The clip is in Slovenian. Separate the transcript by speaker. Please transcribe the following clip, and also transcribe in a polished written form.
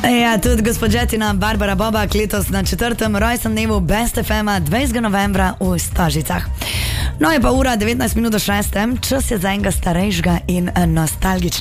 Speaker 1: Ja, tudi gospodžetina Barbara Bobak letos na 4. rojstnem dnevu Best FM-a 20. novembra v Stožicah. No, je pa ura 19 minut do 6. Čas je za enega starejšega in nostalgičnega.